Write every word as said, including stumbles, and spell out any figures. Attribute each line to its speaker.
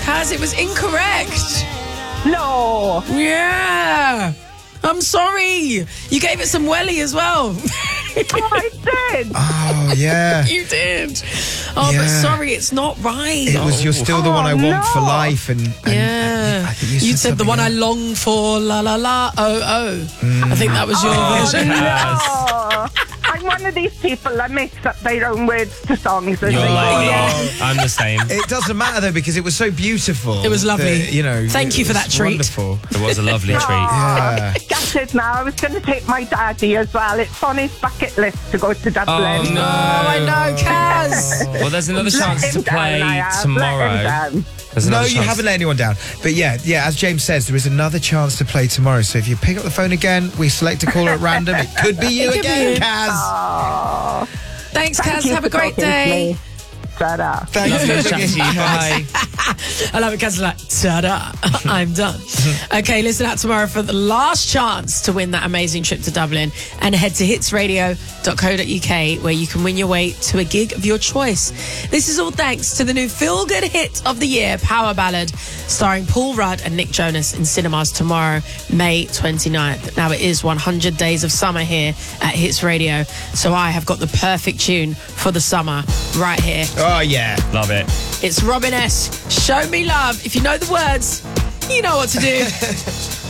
Speaker 1: Kaz, it was incorrect.
Speaker 2: No.
Speaker 1: Yeah. I'm sorry. You gave it some welly as well.
Speaker 2: Oh, I did.
Speaker 3: Oh, yeah.
Speaker 1: You did. Oh,
Speaker 3: Yeah.
Speaker 1: but sorry, it's not right.
Speaker 3: It was, you're still the one I
Speaker 2: Oh,
Speaker 3: want for
Speaker 2: no.
Speaker 3: life. And, and
Speaker 1: Yeah.
Speaker 3: and I think you
Speaker 1: you
Speaker 3: said,
Speaker 1: said the one I
Speaker 3: something
Speaker 1: long for, la la la, oh oh. I think that was your
Speaker 2: Oh,
Speaker 1: version.
Speaker 2: no. I'm one of these people that makes up their own words to songs. as
Speaker 4: You're
Speaker 2: they go
Speaker 4: like,
Speaker 2: along.
Speaker 4: oh, I'm the same.
Speaker 3: It doesn't matter though because it was so beautiful.
Speaker 1: It was lovely.
Speaker 3: that, you know,
Speaker 1: Thank
Speaker 3: it
Speaker 1: you for
Speaker 3: was
Speaker 1: that treat.
Speaker 3: Wonderful.
Speaker 4: It was a lovely treat.
Speaker 3: Yeah.
Speaker 2: Gutted now. I was going to take my daddy as well. It's on his bucket list to go to Dublin.
Speaker 4: Oh, no.
Speaker 1: Oh, I know, Kaz.
Speaker 4: Well, there's another
Speaker 2: Let
Speaker 4: chance
Speaker 2: him
Speaker 4: to play
Speaker 2: down, I have. Let him
Speaker 4: tomorrow.
Speaker 2: down.
Speaker 4: There's
Speaker 3: No,
Speaker 4: another
Speaker 3: you
Speaker 4: chance-
Speaker 3: haven't let anyone down. But yeah, yeah, as James says, there is another chance to play tomorrow. So if you pick up the phone again, we select a caller at random. It could be you
Speaker 1: It could be
Speaker 3: again,
Speaker 1: you.
Speaker 3: Kaz.
Speaker 2: Oh,
Speaker 1: Thanks,
Speaker 2: thank
Speaker 1: Kaz.
Speaker 2: you
Speaker 1: Have a
Speaker 2: for
Speaker 1: great
Speaker 2: talking to
Speaker 1: day.
Speaker 2: me. Shut up.
Speaker 3: Thank
Speaker 4: Lovely
Speaker 3: you
Speaker 4: to
Speaker 3: for
Speaker 4: chat to you.
Speaker 3: ringing, Kaz.
Speaker 4: Bye.
Speaker 1: I love it. Kaz is like, ta-da, I'm done. Okay, listen out tomorrow for the last chance to win that amazing trip to Dublin, and head to hits radio dot co dot uk where you can win your way to a gig of your choice. This is all thanks to the new feel-good hit of the year, Power Ballad, starring Paul Rudd and Nick Jonas in cinemas tomorrow, May twenty-ninth. Now, it is one hundred days of summer here at Hits Radio, so I have got the perfect tune for the summer right here.
Speaker 3: Oh, yeah.
Speaker 4: Love it.
Speaker 1: It's Robin S. Show Me Love. If you know the words, you know what to do.